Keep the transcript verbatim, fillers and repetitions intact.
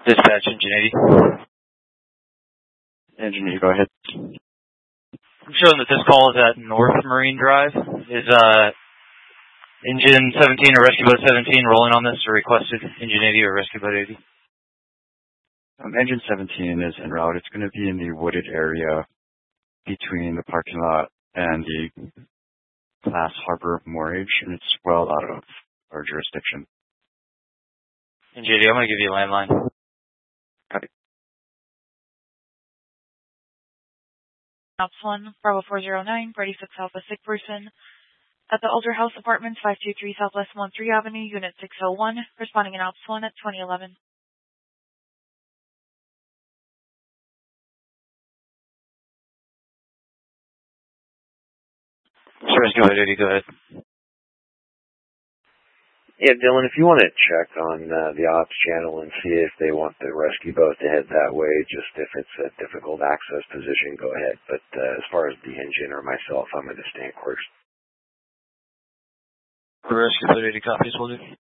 Dispatch, Engine eighty. Engine eighty, go ahead. I'm showing that this call is at North Marine Drive. Is uh, Engine seventeen or Rescue Boat seventeen rolling on this or requested Engine eighty or Rescue Boat eighty? Um, engine seventeen is en route. It's going to be in the wooded area between the parking lot and the Class Harbor moorage, and it's well out of our jurisdiction. Engine eighty, I'm going to give you a landline. Got it. Ops one, Bravo four zero nine, Brady six Alpha, sick person. At the Alder House Apartments, five two three Southwest one three Avenue, Unit six oh one, responding in Ops one at twenty eleven. Rescue Boat eighty, go ahead. Yeah, Dylan, if you want to check on uh, the ops channel and see if they want the rescue boat to head that way, just if it's a difficult access position, go ahead. But uh, as far as the engine or myself, I'm going to stay in course. Rescue Boat eighty copies, will do.